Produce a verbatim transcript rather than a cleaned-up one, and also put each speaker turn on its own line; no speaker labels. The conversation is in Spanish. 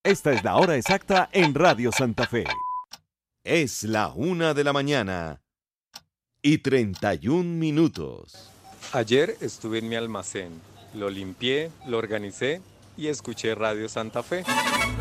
Esta es la hora exacta en Radio Santa Fe. Es la una de la mañana y treinta y un minutos.
Ayer estuve en mi almacén, lo limpié, lo organicé y escuché Radio Santa Fe.